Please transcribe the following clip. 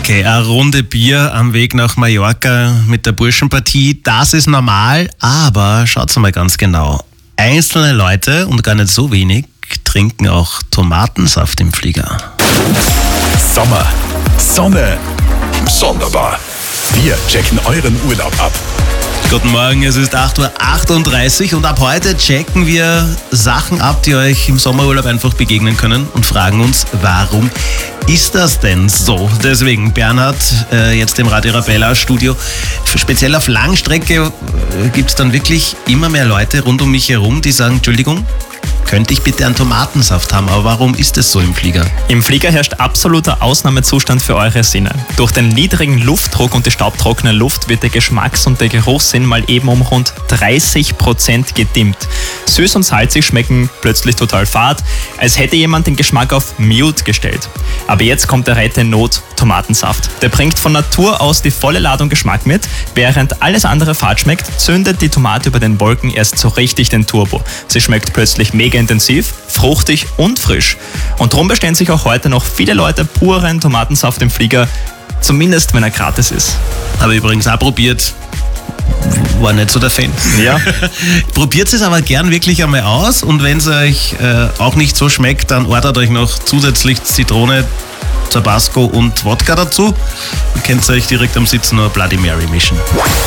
Okay, eine Runde Bier am Weg nach Mallorca mit der Burschenpartie, das ist normal, aber schaut's mal ganz genau. Einzelne Leute, und gar nicht so wenig, trinken auch Tomatensaft im Flieger. Sommer, Sonne, sonderbar. Wir checken euren Urlaub ab. Guten Morgen, es ist 8:38 Uhr und ab heute checken wir Sachen ab, die euch im Sommerurlaub einfach begegnen können und fragen uns, warum ist das denn so? Deswegen, Bernhard, jetzt im Radio Arabella Studio, speziell auf Langstrecke gibt es dann wirklich immer mehr Leute rund um mich herum, die sagen, Entschuldigung, könnte ich bitte einen Tomatensaft haben? Aber warum ist es so im Flieger? Im Flieger herrscht absoluter Ausnahmezustand für eure Sinne. Durch den niedrigen Luftdruck und die staubtrockene Luft wird der Geschmacks- und der Geruchssinn mal eben um rund 30% gedimmt. Süß und salzig schmecken plötzlich total fad, als hätte jemand den Geschmack auf Mute gestellt. Aber jetzt kommt der Retter in Not, Tomatensaft. Der bringt von Natur aus die volle Ladung Geschmack mit. Während alles andere fad schmeckt, zündet die Tomate über den Wolken erst so richtig den Turbo. Sie schmeckt plötzlich mega intensiv, fruchtig und frisch. Und darum bestellen sich auch heute noch viele Leute puren Tomatensaft im Flieger, zumindest wenn er gratis ist. Habe übrigens auch probiert, war nicht so der Fan. Ja. Probiert es aber gern wirklich einmal aus und wenn es euch auch nicht so schmeckt, dann ordert euch noch zusätzlich Zitrone, Tabasco und Wodka dazu. Ihr könnt euch direkt am Sitzen noch Bloody Mary mischen.